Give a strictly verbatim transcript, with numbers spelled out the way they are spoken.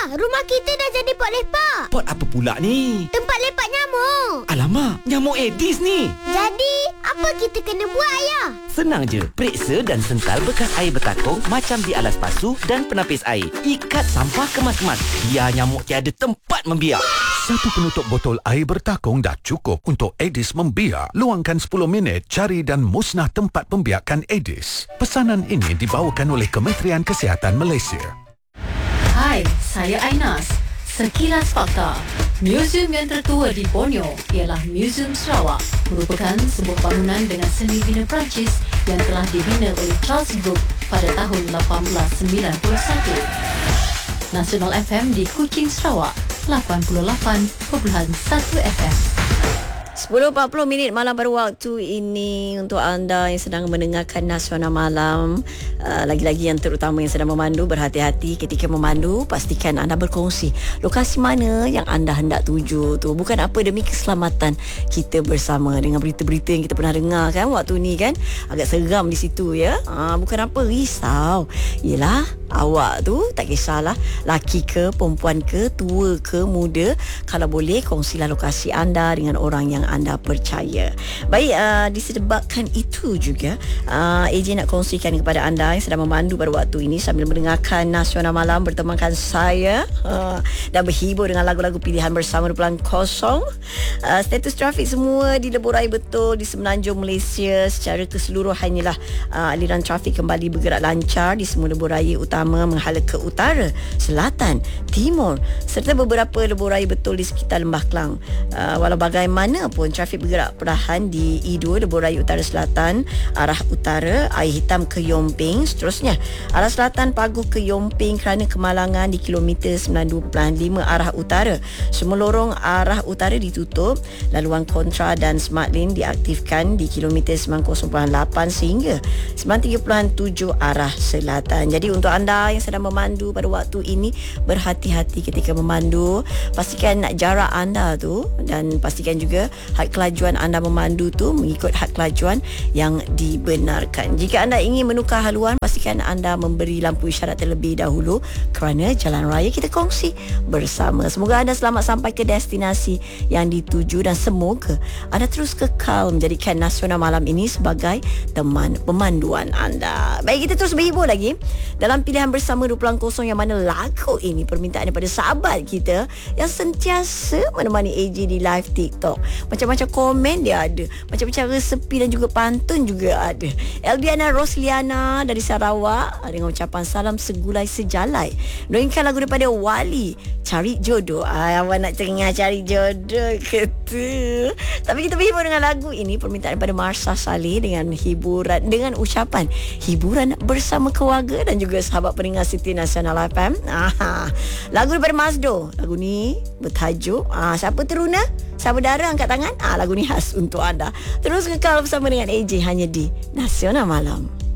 rumah kita dah jadi pot lepak. Pot apa pula ni? Tempat lepak nyamuk. Alamak, nyamuk Aedes ni. Jadi, apa kita kena buat, Ayah? Senang je. Periksa dan sental bekas air bertakung macam di alas pasu dan penapis air. Ikat sampah kemas-kemas. Biar nyamuk tiada tempat membiak. Satu penutup botol air bertakung dah cukup untuk Aedes membiak. Luangkan sepuluh minit, cari dan musnah tempat pembiakan Aedes. Pesanan ini dibawakan oleh Kementerian Kesihatan Malaysia. Hai, saya Ainas. Sekilas fakta. Museum yang tertua di Borneo ialah Museum Sarawak. Merupakan sebuah bangunan dengan seni bina Perancis yang telah dibina oleh Charles Group pada tahun lapan belas sembilan puluh satu. Nasional F M di Kuching, Sarawak, lapan puluh lapan perpuluhan satu F M. sepuluh empat puluh minit malam pada waktu ini untuk anda yang sedang mendengarkan Nasional Malam. Uh, lagi-lagi yang terutama yang sedang memandu, berhati-hati ketika memandu. Pastikan anda berkongsi lokasi mana yang anda hendak tuju tu. Bukan apa, demi keselamatan kita bersama. Dengan berita-berita yang kita pernah dengar kan waktu ni kan, agak seram di situ ya. Uh, bukan apa, risau. Yelah, awak tu tak kisahlah laki ke, perempuan ke, tua ke, muda. Kalau boleh, kongsilah lokasi anda dengan orang yang anda percaya. Baik, uh, disebabkan itu juga uh, A J nak kongsikan kepada anda yang sedang memandu pada waktu ini sambil mendengarkan Nasional Malam bertemankan saya uh, dan berhibur dengan lagu-lagu pilihan bersama dua puluh kosong. Uh, status trafik semua dileburai betul di semenanjung Malaysia. Secara keseluruhannya lah, uh, aliran trafik kembali bergerak lancar di semua lebuh-raya utama menghala ke utara, selatan, timur serta beberapa lebuh-raya betul di sekitar Lembah Kelang. Uh, walau bagaimana pun, trafik bergerak perlahan di E dua lebuh-raya utara selatan arah utara, Air Hitam ke Yomping. Seterusnya arah selatan Paguh ke Yomping kerana kemalangan di kilometer sembilan puluh dua perpuluhan lima arah utara. Semua lorong arah utara ditutup. Laluan kontra dan smart lane diaktifkan di kilometer sembilan puluh perpuluhan lapan sehingga sembilan puluh tiga perpuluhan tujuh arah selatan. Jadi untuk anda yang sedang memandu pada waktu ini, berhati-hati ketika memandu. Pastikan jarak anda tu dan pastikan juga had kelajuan anda memandu tu mengikut had kelajuan yang dibenarkan. Jika anda ingin menukar haluan, pastikan anda memberi lampu isyarat terlebih dahulu kerana jalan raya kita kongsi bersama. Semoga anda selamat sampai ke destinasi yang dituju dan semoga anda terus kekal menjadikan Nasional Malam ini sebagai teman pemanduan anda. Baik, kita terus berhibur lagi dalam pilihan bersama dua puluh kosong yang mana lagu ini permintaan daripada sahabat kita yang sentiasa menemani A J di live TikTok. Macam-macam komen dia ada, macam-macam resepi dan juga pantun juga ada. Eldiana Rosliana dari Sarawak dengan ucapan salam segulai sejalai, menyanyikan lagu daripada Wali, Cari Jodoh. Ay, awak nak tengah cari jodoh ke tu? Tapi kita berhibur dengan lagu ini permintaan daripada Marsha Saleh dengan hiburan, dengan ucapan hiburan bersama keluarga dan juga sahabat pendengar Siti Nasional F M. Aha. Lagu daripada Mazdo. Lagu ni bertajuk ah, siapa teruna? Siapa darah angkat tangan? Ah, lagu ni khas untuk anda. Terus kekal bersama dengan A J hanya di Nasional Malam.